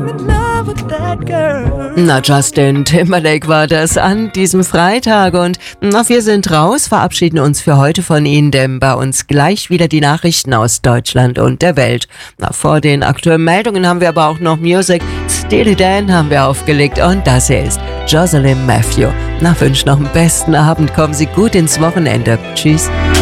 Na, Justin Timberlake war das an diesem Freitag und wir sind raus, verabschieden uns für heute von Ihnen, denn bei uns gleich wieder die Nachrichten aus Deutschland und der Welt. Vor den aktuellen Meldungen haben wir aber auch noch Music. Steely Dan haben wir aufgelegt und das hier ist Jocelyn Matthew. Wünsche noch einen besten Abend, kommen Sie gut ins Wochenende. Tschüss.